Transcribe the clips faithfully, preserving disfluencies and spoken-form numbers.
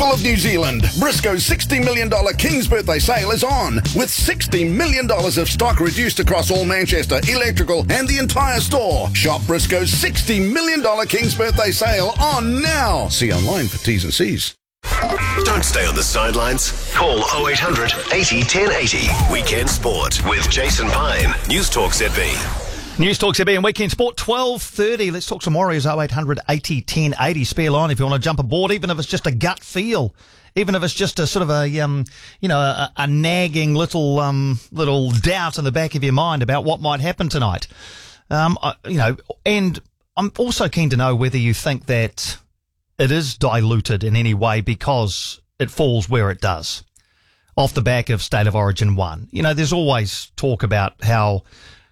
of New Zealand, Briscoe's sixty million dollars King's Birthday Sale is on, with sixty million dollars of stock reduced across all Manchester, electrical and the entire store. Shop Briscoe's sixty million dollars King's Birthday Sale on now. See online for T's and C's. Don't stay on the sidelines. Call oh eight hundred eighty ten eighty. Weekend Sport with Jason Pine. News Talk Z B. News Talk Z B and Weekend Sport, twelve thirty. Let's talk some Warriors, oh eight hundred eighty ten eighty. Spare line if you want to jump aboard, even if it's just a gut feel. Even if it's just a sort of a, um, you know, a, a nagging little um, little doubt in the back of your mind about what might happen tonight. Um, I, you know, and I'm also keen to know whether you think that it is diluted in any way because it falls where it does, off the back of State of Origin one. You know, there's always talk about how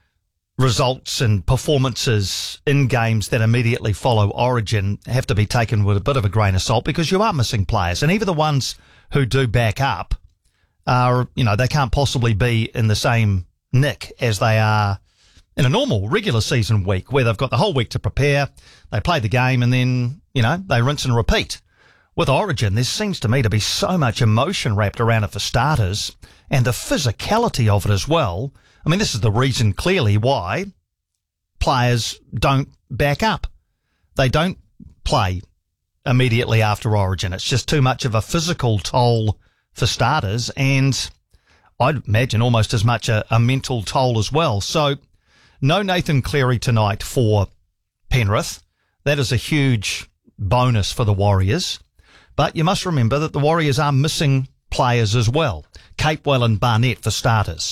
results and performances in games that immediately follow Origin have to be taken with a bit of a grain of salt because you are missing players. And even the ones who do back up are, you know, they can't possibly be in the same nick as they are in a normal regular season week where they've got the whole week to prepare, they play the game and then, you know, they rinse and repeat. With Origin, there seems to me to be so much emotion wrapped around it for starters and the physicality of it as well. I mean, this is the reason clearly why players don't back up. They don't play immediately after Origin. It's just too much of a physical toll for starters, and I'd imagine almost as much a, a mental toll as well. So no Nathan Cleary tonight for Penrith. That is a huge bonus for the Warriors. But you must remember that the Warriors are missing players as well. Capewell and Barnett for starters.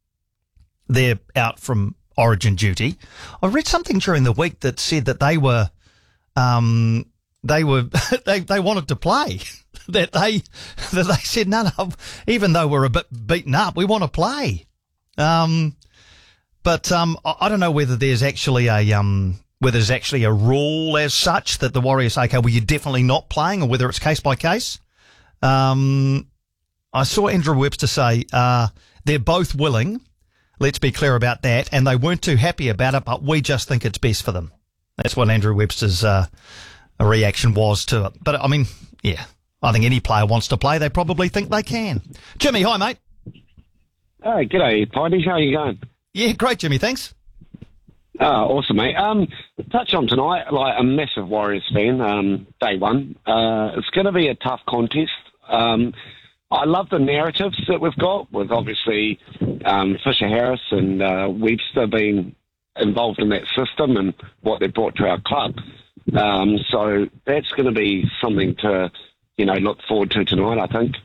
They're out from Origin duty. I read something during the week that said that they were, um, they were, they they wanted to play. that they that they said no, no. Even though we're a bit beaten up, we want to play. Um, but um, I, I don't know whether there's actually a um, whether there's actually a rule as such that the Warriors say, okay, well, you're definitely not playing, or whether it's case by case. Um, I saw Andrew Webster say uh, they're both willing. Let's be clear about that. And they weren't too happy about it, but we just think it's best for them. That's what Andrew Webster's uh, reaction was to it. But, I mean, yeah, I think any player wants to play. They probably think they can. Jimmy, hi, mate. Hey, g'day, Piney. How are you going? Yeah, great, Jimmy. Thanks. Oh, awesome, mate. Um, touch on tonight, like a massive Warriors fan, um, day one. Uh, it's going to be a tough contest. Um, I love the narratives that we've got with obviously um, Fisher Harris and uh, Webster being involved in that system and what they brought to our club. Um, so that's going to be something to, you know, look forward to tonight, I think.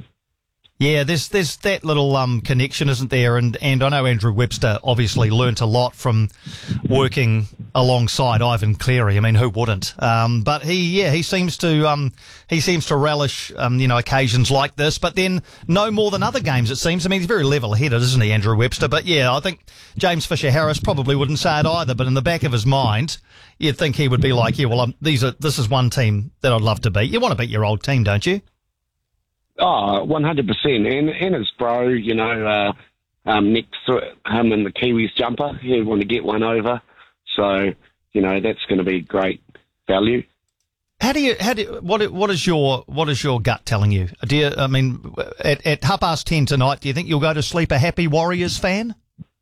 Yeah, there's there's that little um, connection, isn't there? And and I know Andrew Webster obviously learnt a lot from working alongside Ivan Cleary. I mean, who wouldn't? Um, but he, yeah, he seems to um, he seems to relish um, you know, occasions like this. But then no more than other games, it seems. I mean, he's very level-headed, isn't he, Andrew Webster? But yeah, I think James Fisher Harris probably wouldn't say it either. But in the back of his mind, you'd think he would be like, yeah, well, I'm, these are this is one team that I'd love to beat. You want to beat your old team, don't you? Oh, one hundred percent. And, and his bro, you know, uh, um, next to him in the Kiwis jumper, he'd want to get one over. So, you know, that's going to be great value. How do you, how do, what, what is your, what is your gut telling you? Do you, I mean, at, at half past ten tonight, do you think you'll go to sleep a happy Warriors fan?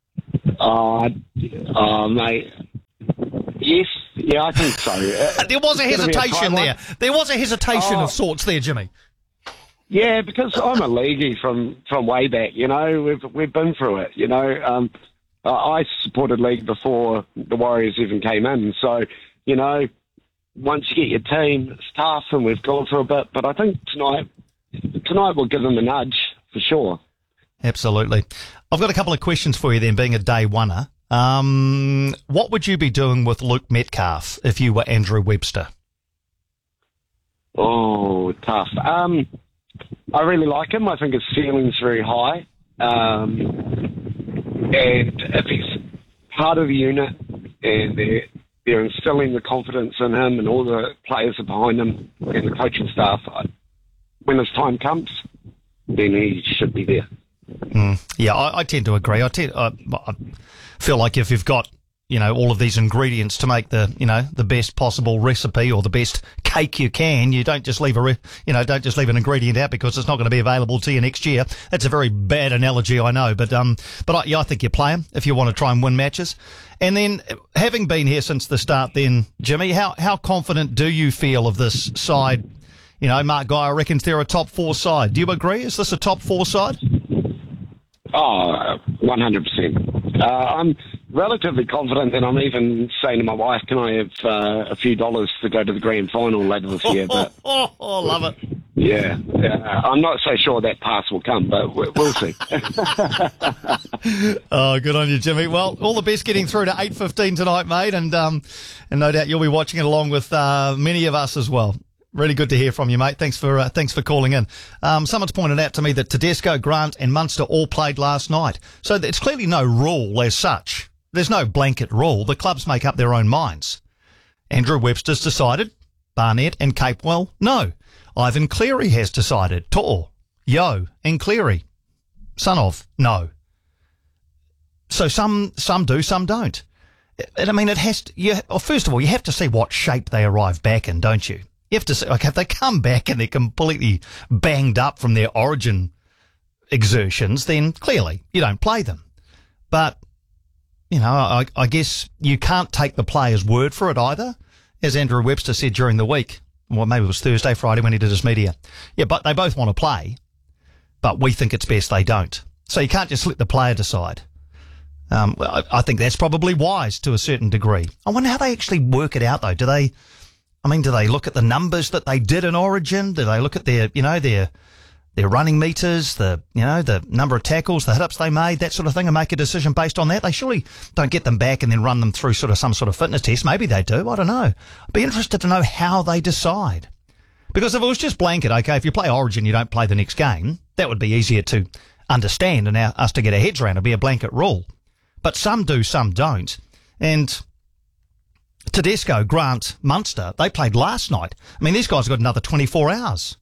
Oh, uh, mate. Yes. Yeah, I think so. There was a hesitation a there. There was a hesitation oh. of sorts there, Jimmy. Yeah, because I'm a leaguey from, from way back, you know. We've we've been through it, you know. Um, I supported League before the Warriors even came in. So, you know, once you get your team, it's tough, and we've gone through a bit. But I think tonight tonight we'll give them a nudge, for sure. Absolutely. I've got a couple of questions for you then, being a day oneer. Um, what would you be doing with Luke Metcalf if you were Andrew Webster? Oh, tough. Um... I really like him. I think his ceiling's very high. Um, and if he's part of the unit and they're, they're instilling the confidence in him and all the players are behind him and the coaching staff, when his time comes, then he should be there. Mm, yeah, I, I tend to agree. I, tend, I, I feel like if you've got you know, all of these ingredients to make the, you know, the best possible recipe or the best cake you can. You don't just leave a, re- you know, don't just leave an ingredient out because it's not going to be available to you next year. That's a very bad analogy, I know, but um, but I, yeah, I think you play them if you want to try and win matches. And then, having been here since the start, then Jimmy, how how confident do you feel of this side? You know, Mark Geyer reckons they're a top four side. Do you agree? Is this a top four side? Oh, one hundred percent. Uh, I'm relatively confident that I'm even saying to my wife, can I have uh, a few dollars to go to the grand final later this year? But oh, oh, love it. Yeah, yeah, I'm not so sure that pass will come, but we'll see. Oh, good on you, Jimmy. Well, all the best getting through to eight fifteen tonight, mate, and um, and no doubt you'll be watching it along with uh, many of us as well. Really good to hear from you, mate. Thanks for uh, thanks for calling in. Um, someone's pointed out to me that Tedesco, Grant and Munster all played last night. So it's clearly no rule as such. There's no blanket rule. The clubs make up their own minds. Andrew Webster's decided. Barnett and Capewell, no. Ivan Cleary has decided. To'o, Yo and Cleary. Son of, no. So some some do, some don't. And I mean, it has to, you, well, first of all, you have to see what shape they arrive back in, don't you? You have to say, like, if they come back and they're completely banged up from their origin exertions, then clearly you don't play them. But, you know, I, I guess you can't take the player's word for it either. As Andrew Webster said during the week, well, maybe it was Thursday, Friday when he did his media. Yeah, but they both want to play, but we think it's best they don't. So you can't just let the player decide. Um, I, I think that's probably wise to a certain degree. I wonder how they actually work it out, though. Do they... I mean, do they look at the numbers that they did in Origin? Do they look at their, you know, their their running meters, the, you know, the number of tackles, the hit-ups they made, that sort of thing, and make a decision based on that? They surely don't get them back and then run them through sort of some sort of fitness test. Maybe they do. I don't know. I'd be interested to know how they decide. Because if it was just blanket, okay, if you play Origin, you don't play the next game, that would be easier to understand and our, us to get our heads around. It'd be a blanket rule. But some do, some don't. And Tedesco, Grant, Munster, they played last night. I mean, these guys have got another twenty-four hours.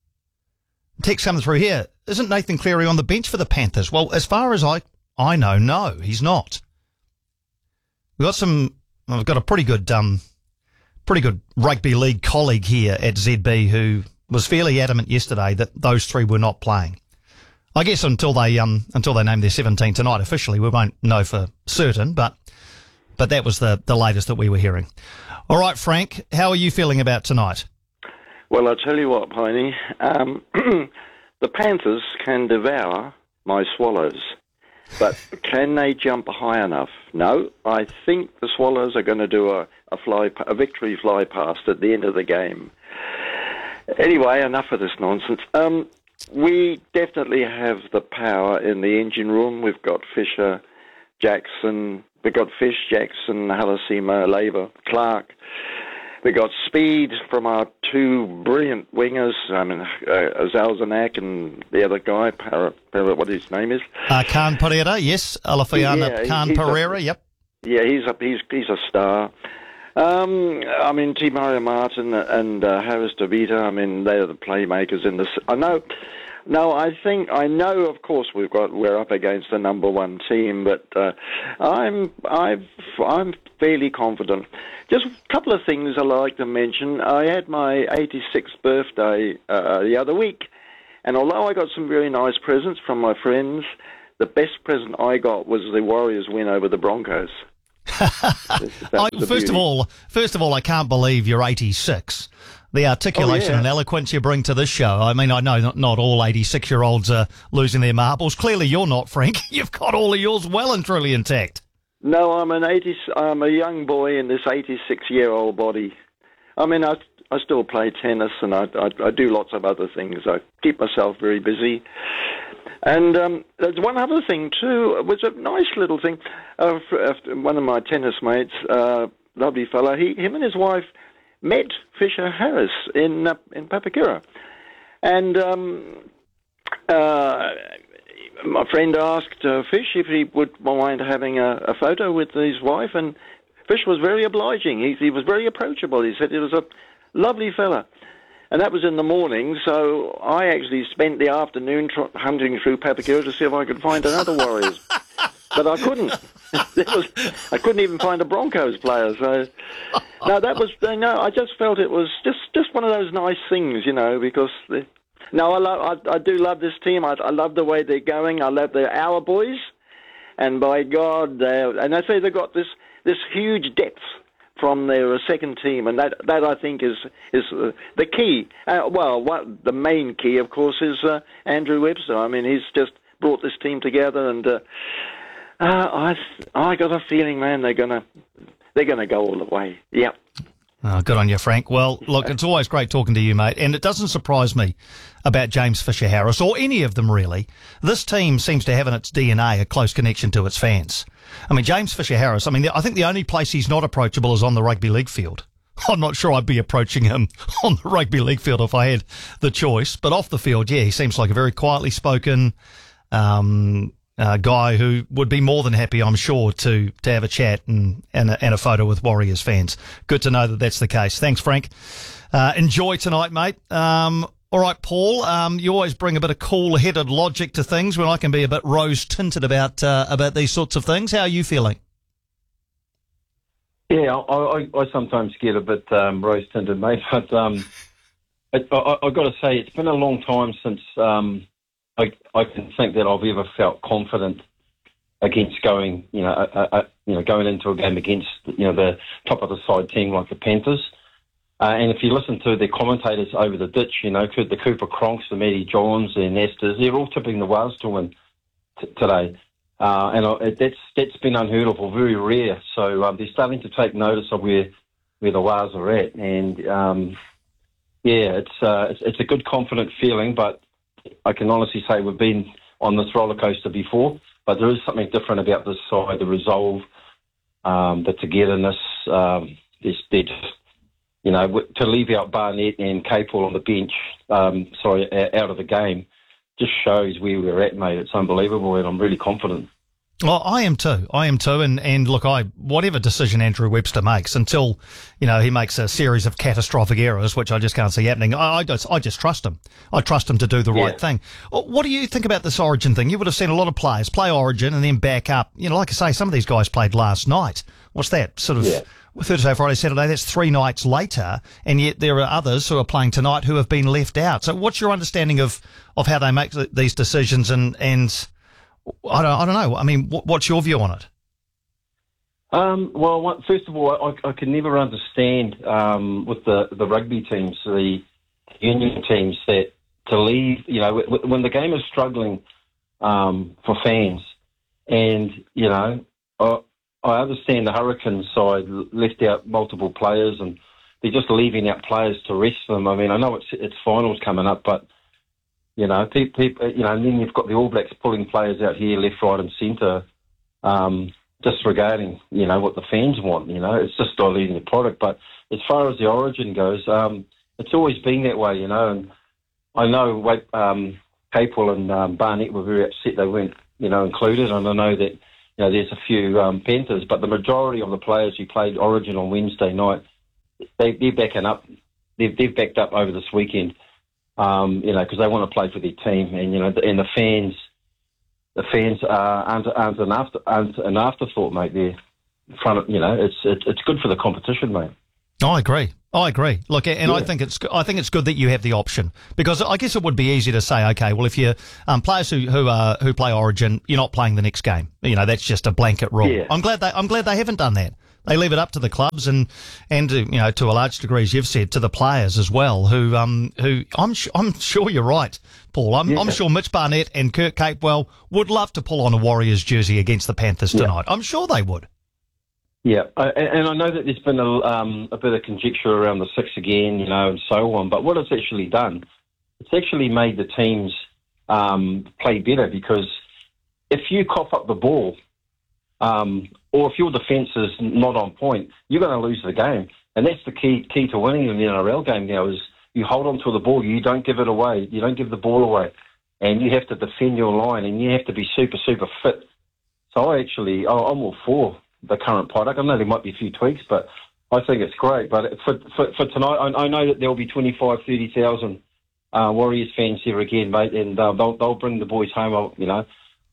Text coming through here. Isn't Nathan Cleary on the bench for the Panthers? Well, as far as I, I know, no, he's not. We've got some, well, we've got a pretty good, um, pretty good rugby league colleague here at Z B who was fairly adamant yesterday that those three were not playing. I guess until they, um, until they name their seventeen tonight officially, we won't know for certain, but But that was the, the latest that we were hearing. All right, Frank, how are you feeling about tonight? Well, I'll tell you what, Piney. Um, the Panthers can devour my Swallows, but can they jump high enough? No, I think the Swallows are going to do a, a, fly, a victory fly past at the end of the game. Anyway, enough of this nonsense. Um, we definitely have the power in the engine room. We've got Fisher, Jackson... We've got Fish, Jackson, Halasima, Labour, Clark. We've got speed from our two brilliant wingers, I mean, uh, Zalzanak and the other guy, Para, Para, what his name is. Uh, Khan Pereira, yes. Alafiana yeah, Khan Pereira, a, yep. Yeah, he's a, he's, he's a star. Um, I mean, T. Mario Martin and uh, Harris DeVita, I mean, they're the playmakers in this. I know... No, I think I know. Of course, we've got we're up against the number one team, but uh, I'm I've, I'm fairly confident. Just a couple of things I'd like to mention. I had my eighty-sixth birthday uh, the other week, and although I got some very nice presents from my friends, the best present I got was the Warriors win over the Broncos. I, first of all, first of all, I can't believe you're eighty-six. The articulation oh, yeah. and eloquence you bring to this show. I mean, I know not, not all eighty-six-year-olds are losing their marbles. Clearly you're not, Frank. You've got all of yours well and truly intact. No, I'm an eighty. I'm a young boy in this eighty-six-year-old body. I mean, I, I still play tennis and I, I, I do lots of other things. I keep myself very busy. And um, there's one other thing, too. It was a nice little thing. Uh, one of my tennis mates, uh, lovely fella, he, him and his wife met Fisher Harris in uh, in Papakura. And um, uh, my friend asked uh, Fish if he would mind having a, a photo with his wife, and Fish was very obliging. He, he was very approachable. He said he was a lovely fella. And that was in the morning, so I actually spent the afternoon tr- hunting through Papakura to see if I could find another Warriors. But I couldn't. There was, I couldn't even find a Broncos player. So, no, that was no. I just felt it was just, just one of those nice things, you know. Because the, no, I love, I, I do love this team. I, I love the way they're going. I love the our boys, and by God, and I say they've got this this huge depth from their second team, and that that I think is is uh, the key. Uh, well, what the main key, of course, is uh, Andrew Webster. I mean, he's just brought this team together, and uh, uh, I I got a feeling, man, they're gonna they're gonna go all the way. Yep. Oh, good on you, Frank. Well, look, it's always great talking to you, mate, and it doesn't surprise me about James Fisher-Harris, or any of them, really. This team seems to have in its D N A a close connection to its fans. I mean, James Fisher-Harris, I mean, I think the only place he's not approachable is on the rugby league field. I'm not sure I'd be approaching him on the rugby league field if I had the choice, but off the field, yeah, he seems like a very quietly spoken um Uh, guy who would be more than happy, I'm sure, to, to have a chat and, and, a, and a photo with Warriors fans. Good to know that that's the case. Thanks, Frank. Uh, enjoy tonight, mate. Um, all right, Paul, um, you always bring a bit of cool-headed logic to things when I can be a bit rose-tinted about uh, about these sorts of things. How are you feeling? Yeah, I, I, I sometimes get a bit um, rose-tinted, mate, but um, I, I, I've got to say it's been a long time since... Um, I, I can think that I've ever felt confident against going, you know, uh, uh, you know, going into a game against, you know, the top of the side team like the Panthers. Uh, and if you listen to the commentators over the ditch, you know, the Cooper Cronks, the Matty Johns, the Nesters, they're all tipping the Wales to win t- today. Uh, and I, that's that's been unheard of or very rare. So um, they're starting to take notice of where where the Wales are at. And um, yeah, it's, uh, it's it's a good, confident feeling, but I can honestly say we've been on this roller coaster before, but there is something different about this side, the resolve, um, the togetherness. Um, they're, they're just, you know, to leave out Barnett and Capel on the bench, um, sorry, out of the game, just shows where we're at, mate. It's unbelievable, and I'm really confident. Well, I am too. I am too. And, and look, I whatever decision Andrew Webster makes, until, you know, he makes a series of catastrophic errors, which I just can't see happening, I, I, just, I just trust him. I trust him to do the yeah. right thing. What do you think about this Origin thing? You would have seen a lot of players play Origin and then back up. You know, like I say, some of these guys played last night. What's that? Sort of yeah. Thursday, Friday, Saturday, that's three nights later, and yet there are others who are playing tonight who have been left out. So what's your understanding of, of how they make these decisions and... and I don't, I don't know. I mean, what, what's your view on it? Um, well, first of all, I, I can never understand um, with the, the rugby teams, the union teams, that to leave, you know, when the game is struggling um, for fans, and, you know, I, I understand the Hurricanes side left out multiple players, and they're just leaving out players to rest them. I mean, I know it's it's finals coming up, but You know, people, people, you know, and then you've got the All Blacks pulling players out here, left, right, and centre, um, disregarding, you know, what the fans want. You know, it's just diluting the product. But as far as the Origin goes, um, it's always been that way. You know, and I know um, Capel and um, Barnett were very upset they weren't, you know, included. And I know that, you know, there's a few um, Panthers, but the majority of the players who played Origin on Wednesday night, they, they're backing up. They've, they've backed up over this weekend. Um, you know, because they want to play for their team, and you know, and the fans, the fans uh, aren't, aren't an after, aren't an afterthought, mate. They're in front of, you know, it's it, it's good for the competition, mate. I agree. I agree. Look, and yeah. I think it's I think it's good that you have the option, because I guess it would be easy to say, okay, well, if you um, players who who uh, who play Origin, you're not playing the next game. You know, that's just a blanket rule. Yeah. I'm glad they I'm glad they haven't done that. They leave it up to the clubs and, and you know, to a large degree, as you've said, to the players as well, who um who I'm sh- I'm sure you're right, Paul. I'm, yeah. I'm sure Mitch Barnett and Kurt Capewell would love to pull on a Warriors jersey against the Panthers tonight. Yeah. I'm sure they would. Yeah, uh, and I know that there's been a, um, a bit of conjecture around the six again, you know, and so on. But what it's actually done, it's actually made the teams um, play better, because if you cough up the ball, um, or if your defence is not on point, you're going to lose the game. And that's the key key to winning in the N R L game now, is you hold on to the ball, you don't give it away, you don't give the ball away, and you have to defend your line, and you have to be super, super fit. So I actually, I'm all for the current product. I know there might be a few tweaks, but I think it's great. But for for, for tonight, I, I know that there will be twenty-five, thirty thousand uh, Warriors fans here again, mate, and uh, they'll, they'll bring the boys home, you know.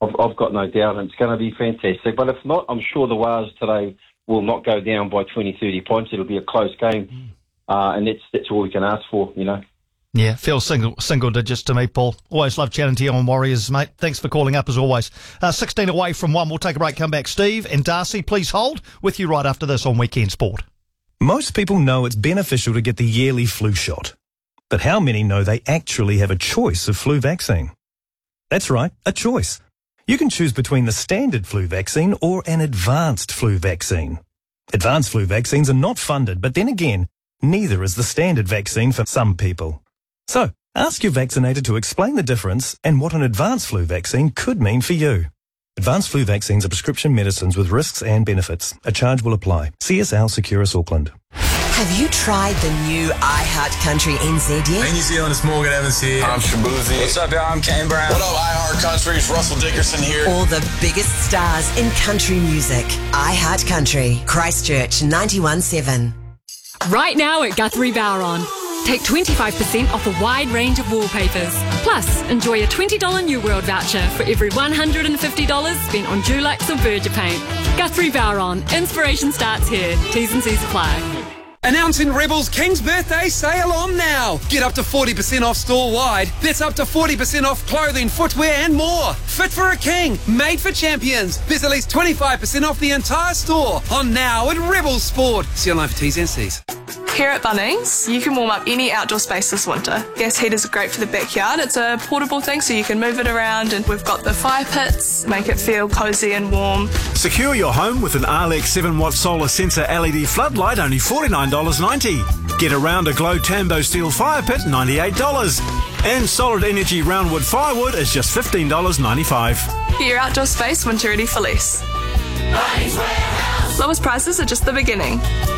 I've, I've got no doubt it's going to be fantastic. But if not, I'm sure the Wars today will not go down by twenty, thirty points. It'll be a close game, uh, and that's that's all we can ask for, you know. Yeah, feels single single digits to me, Paul. Always love chatting to you on Warriors, mate. Thanks for calling up as always. Uh, sixteen away from one. We'll take a break, come back. Steve and Darcy, please hold with you right after this on Weekend Sport. Most people know it's beneficial to get the yearly flu shot. But how many know they actually have a choice of flu vaccine? That's right, a choice. You can choose between the standard flu vaccine or an advanced flu vaccine. Advanced flu vaccines are not funded, but then again, neither is the standard vaccine for some people. So, ask your vaccinator to explain the difference and what an advanced flu vaccine could mean for you. Advanced flu vaccines are prescription medicines with risks and benefits. A charge will apply. C S L Securus Auckland. Have you tried the new iHeart Country N Z yet? Hey, New Zealand, it's Morgan Evans here. I'm Shabuzi. What's up, y'all? I'm Kane Brown. What up, iHeart Country? It's Russell Dickerson here. All the biggest stars in country music. iHeart Country, Christchurch ninety-one point seven. Right now at Guthrie Bowron. Take twenty-five percent off a wide range of wallpapers. Plus, enjoy a twenty dollars New World voucher for every one hundred fifty dollars spent on Dulux or Berger paint. Guthrie Bowron. Inspiration starts here. T's and C's apply. Announcing Rebel's King's Birthday sale on now. Get up to forty percent off store-wide. That's up to forty percent off clothing, footwear and more. Fit for a king, made for champions. There's at least twenty-five percent off the entire store. On now at Rebel Sport. See online for T's and C's. Here at Bunnings, you can warm up any outdoor space this winter. Gas heaters are great for the backyard. It's a portable thing so you can move it around, and we've got the fire pits, make it feel cosy and warm. Secure your home with an Arlex seven watt solar sensor L E D floodlight, only forty-nine dollars ninety. Get a rounder glow Tambo steel fire pit, ninety-eight dollars. And solid energy roundwood firewood is just fifteen dollars ninety-five. Get your outdoor space winter ready for less. Lowest prices are just the beginning.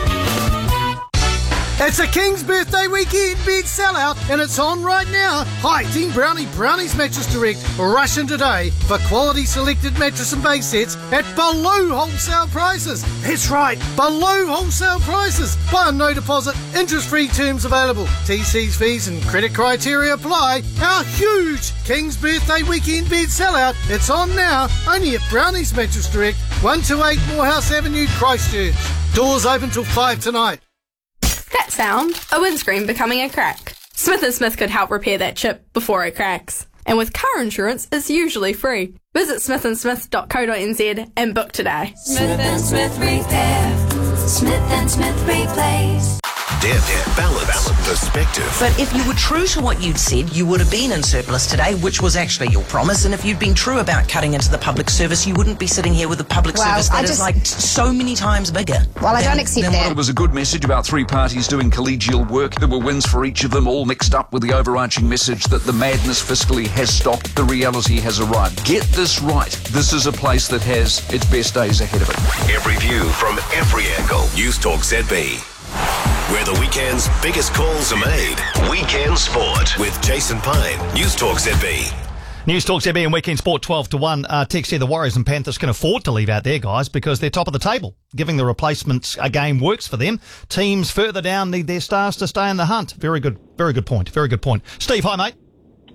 It's a King's Birthday Weekend big sellout, and it's on right now. Hi, Team Brownie Brownies Mattress Direct. Rush in today for quality selected mattress and base sets at below wholesale prices. That's right, below wholesale prices. Buy on no deposit, interest-free terms available. T Cs, fees and credit criteria apply. Our huge King's Birthday Weekend bed sellout. It's on now, only at Brownies Mattress Direct, one twenty-eight Morehouse Avenue, Christchurch. Doors open till five tonight. That sound, a windscreen becoming a crack. Smith and Smith could help repair that chip before it cracks. And with car insurance, it's usually free. Visit smith and smith dot co dot n z and book today. Smith and Smith Repair. Smith and Smith Replace. Depth, balance, balance, perspective. But if you were true to what you'd said, you would have been in surplus today, which was actually your promise. And if you'd been true about cutting into the public service, you wouldn't be sitting here with a public well, service that I is just, like so many times bigger. Well, I don't accept that. It was a good message about three parties doing collegial work. There were wins for each of them, all mixed up with the overarching message that the madness fiscally has stopped. The reality has arrived. Get this right. This is a place that has its best days ahead of it. Every view from every angle. News Talk Z B. Where the weekend's biggest calls are made. Weekend Sport with Jason Pine. News Talk Z B. News Talk Z B and Weekend Sport twelve to one. Uh, text here, the Warriors and Panthers can afford to leave out their guys because they're top of the table. Giving the replacements a game works for them. Teams further down need their stars to stay in the hunt. Very good, very good point. Very good point. Steve, hi, mate.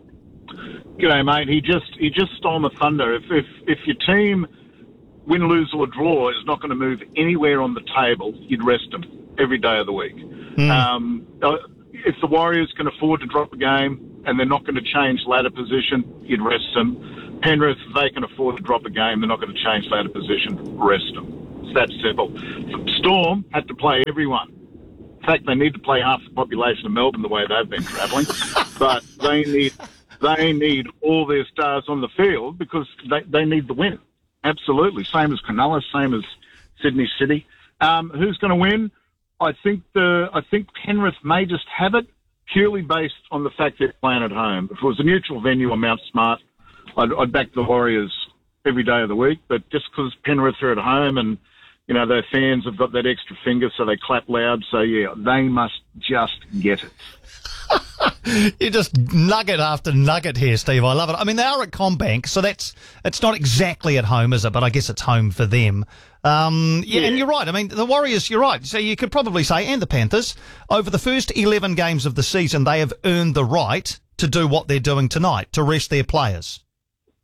G'day, mate. He just he just stole my thunder. If if if your team win, lose or draw is not going to move anywhere on the table, you'd rest them every day of the week. Mm. Um, if the Warriors can afford to drop a game and they're not going to change ladder position, you'd rest them. Penrith, if they can afford to drop a game, they're not going to change ladder position, rest them. It's that simple. Storm had to play everyone. In fact, they need to play half the population of Melbourne the way they've been travelling. But they need they need all their stars on the field because they, they need the win. Absolutely. Same as Cronulla, same as Sydney City. Um, who's going to win? I think the I think Penrith may just have it purely based on the fact they're playing at home. If it was a neutral venue on Mount Smart, I'd, I'd back the Warriors every day of the week. But just because Penrith are at home and, you know, their fans have got that extra finger so they clap loud. So, yeah, they must just get it. You just nugget after nugget here, Steve. I love it. I mean, they are at CommBank, so that's it's not exactly at home, is it? But I guess it's home for them. Um, yeah, yeah, and you're right. I mean, the Warriors, you're right. So you could probably say, and the Panthers, over the first eleven games of the season, they have earned the right to do what they're doing tonight, to rest their players.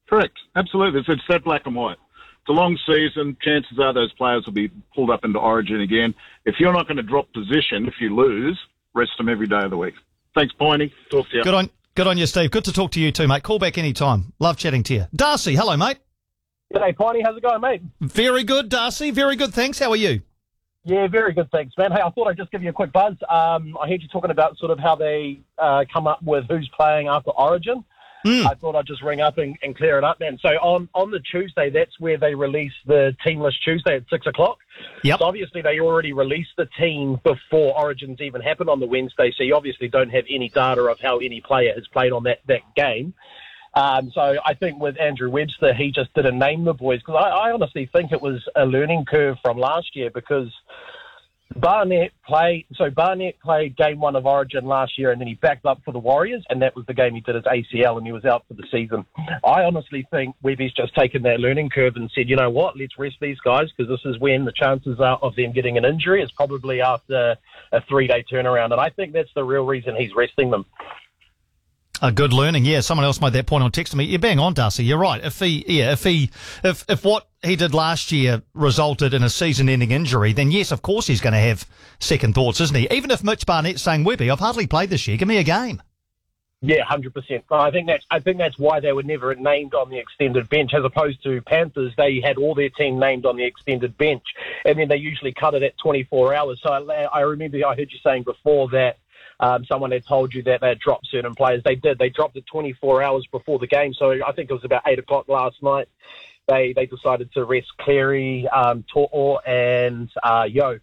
Correct. Absolutely. It's, it's that black and white. It's a long season. Chances are those players will be pulled up into Origin again. If you're not going to drop position, if you lose, rest them every day of the week. Thanks, Piney. Talk to you. Good on, good on you, Steve. Good to talk to you too, mate. Call back any time. Love chatting to you. Darcy, hello, mate. G'day, Piney. How's it going, mate? Very good, Darcy. Very good, thanks. How are you? Yeah, very good, thanks, man. Hey, I thought I'd just give you a quick buzz. Um, I heard you talking about sort of how they uh, come up with who's playing after Origin. Mm. I thought I'd just ring up and, and clear it up, man. So on, on the Tuesday, that's where they release the team list Tuesday at six o'clock. Yep. So obviously they already released the team before Origins even happened on the Wednesday, so you obviously don't have any data of how any player has played on that, that game. Um, so I think with Andrew Webster, he just didn't name the boys, because I, I honestly think it was a learning curve from last year, because Barnett played, so Barnett played game one of Origin last year, and then he backed up for the Warriors, and that was the game he did his A C L, and he was out for the season. I honestly think Webby's just taken that learning curve and said, you know what, let's rest these guys, because this is when the chances are of them getting an injury is probably after a three-day turnaround, and I think that's the real reason he's resting them. A good learning, yeah. Someone else made that point on text to me. You're bang on, Darcy. You're right. If he, yeah, if he, if if what he did last year resulted in a season-ending injury, then yes, of course he's going to have second thoughts, isn't he? Even if Mitch Barnett's saying, "Webby, I've hardly played this year. Give me a game." Yeah, hundred percent. I think that's I think that's why they were never named on the extended bench, as opposed to Panthers. They had all their team named on the extended bench, and then they usually cut it at twenty-four hours. So I, I remember I heard you saying before that. Um, someone had told you that they had dropped certain players. They did. They dropped it twenty-four hours before the game. So I think it was about eight o'clock last night. They they decided to rest Cleary, um, To'o, and uh, Yo.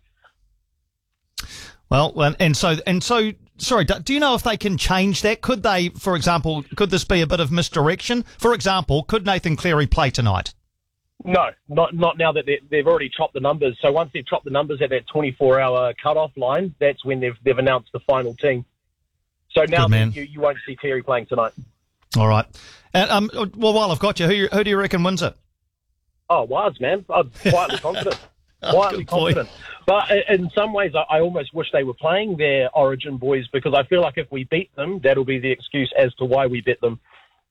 Well, and so and so. Sorry, do you know if they can change that? Could they, for example, could this be a bit of misdirection? For example, could Nathan Cleary play tonight? No, not not now that they've already chopped the numbers. So once they've chopped the numbers at that twenty-four hour cut-off line, that's when they've they've announced the final team. So now you, you won't see Cleary playing tonight. All right. And, um, well, while I've got you, who, who do you reckon wins it? Oh, Waz, man. I'm quietly confident. Quietly confident. But in some ways, I almost wish they were playing their Origin boys, because I feel like if we beat them, that'll be the excuse as to why we bet them.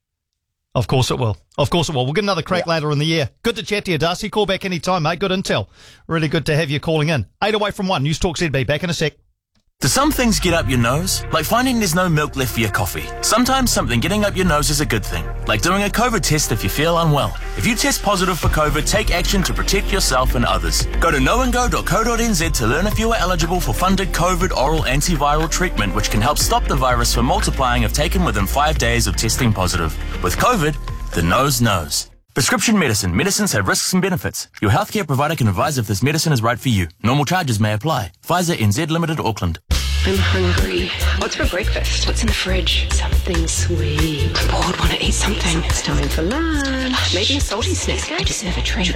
Of course it will. Of course it will. We'll get another crack yeah. later in the year. Good to chat to you, Darcy. Call back any time, mate. Good intel. Really good to have you calling in. Eight away from one. News Talk Z B. Back in a sec. Do some things get up your nose? Like finding there's no milk left for your coffee. Sometimes something getting up your nose is a good thing. Like doing a COVID test if you feel unwell. If you test positive for COVID, take action to protect yourself and others. Go to knowandgo dot co dot n z to learn if you are eligible for funded COVID oral antiviral treatment, which can help stop the virus from multiplying if taken within five days of testing positive. With COVID, the nose knows. Prescription medicine. Medicines have risks and benefits. Your healthcare provider can advise if this medicine is right for you. Normal charges may apply. Pfizer N Z Limited, Auckland. I'm hungry. What's for breakfast? What's in the fridge? Something sweet. I'm bored, want to eat something. It's time for lunch. Maybe a salty snack. I deserve a treat.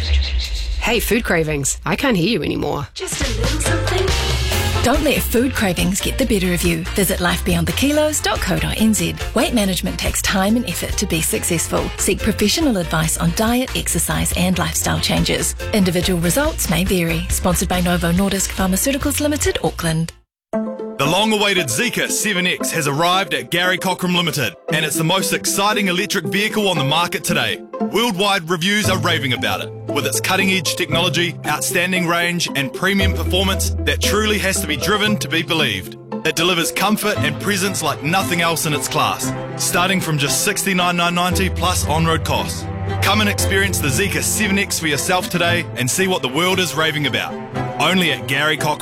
Hey, food cravings. I can't hear you anymore. Just a little something. Don't let food cravings get the better of you. Visit life beyond the kilos dot co dot n z. Weight management takes time and effort to be successful. Seek professional advice on diet, exercise and lifestyle changes. Individual results may vary. Sponsored by Novo Nordisk Pharmaceuticals Limited, Auckland. The long-awaited Zeekr seven X has arrived at Gary Cochrane Limited, and it's the most exciting electric vehicle on the market today. Worldwide reviews are raving about it, with its cutting-edge technology, outstanding range and premium performance that truly has to be driven to be believed. It delivers comfort and presence like nothing else in its class, starting from just sixty-nine thousand nine hundred ninety dollars plus on-road costs. Come and experience the Zeekr seven X for yourself today and see what the world is raving about. Only at Gary Cochrane.